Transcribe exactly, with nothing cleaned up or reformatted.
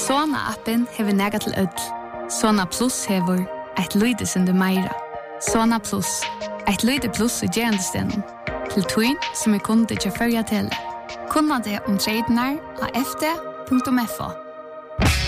Sona-appen hever nega til ødel. Sona Plus hever et lyde som du meira. Sona Plus, et lyde pluss i gerandestenen. Til tøyn som er kunde til førja til. Kunna det om tradene av f d punktum f o.